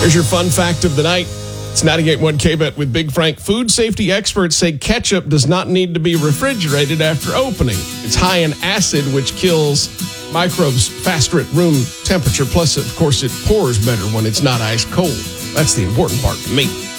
Here's your fun fact of the night. It's 98.1 KBET with Big Frank. Food safety experts say ketchup does not need to be refrigerated after opening. It's high in acid, which kills microbes faster at room temperature. Plus, of course, it pours better when it's not ice cold. That's the important part to me.